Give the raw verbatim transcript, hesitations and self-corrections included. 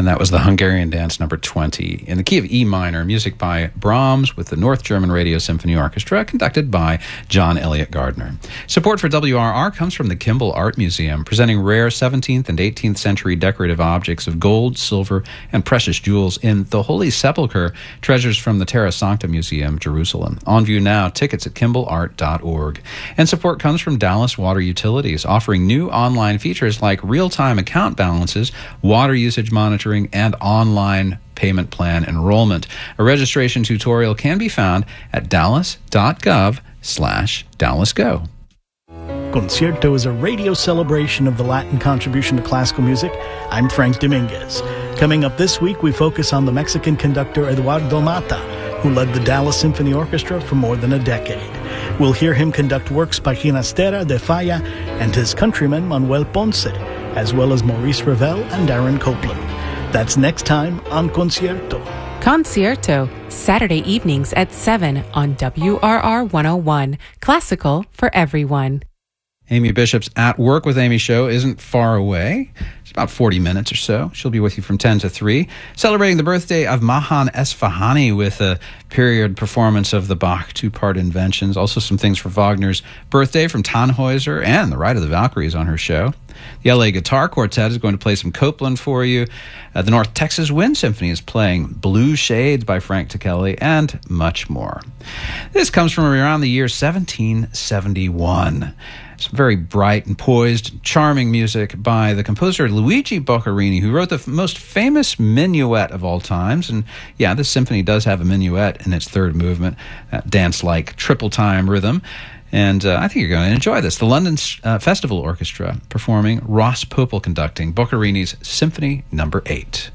And that was the Hungarian Dance number twenty in the key of E minor, music by Brahms with the North German Radio Symphony Orchestra, conducted by John Elliott Gardner. Support for W R R comes from the Kimball Art Museum, presenting rare seventeenth and eighteenth century decorative objects of gold, silver, and precious jewels in the Holy Sepulchre, treasures from the Terra Sancta Museum, Jerusalem. On view now, tickets at kimball art dot org. And support comes from Dallas Water Utilities, offering new online features like real-time account balances, water usage monitoring, and online payment plan enrollment. A registration tutorial can be found at dallas.gov slash dallasgo. Concierto is a radio celebration of the Latin contribution to classical music. I'm Frank Dominguez. Coming up this week, we focus on the Mexican conductor Eduardo Mata, who led the Dallas Symphony Orchestra for more than a decade. We'll hear him conduct works by Ginastera de Falla and his countryman Manuel Ponce, as well as Maurice Ravel and Aaron Copland. That's next time on Concierto. Concierto, Saturday evenings at seven on W R R one oh one. Classical for everyone. Amy Bishop's At Work with Amy show isn't far away. It's about forty minutes or so. She'll be with you from ten to three, celebrating the birthday of Mahan Esfahani with a period performance of the Bach two-part Inventions. Also some things for Wagner's birthday from Tannhäuser and The Ride of the Valkyries on her show. The L A Guitar Quartet is going to play some Copland for you. Uh, the North Texas Wind Symphony is playing Blue Shades by Frank Ticheli, and much more. This comes from around the year seventeen seventy-one. Some very bright and poised, charming music by the composer Luigi Boccherini, who wrote the f- most famous minuet of all times. And yeah, this symphony does have a minuet in its third movement, that dance-like triple-time rhythm. And uh, I think you're going to enjoy this. The London uh, Festival Orchestra performing, Ross Popel conducting Boccherini's Symphony Number eight.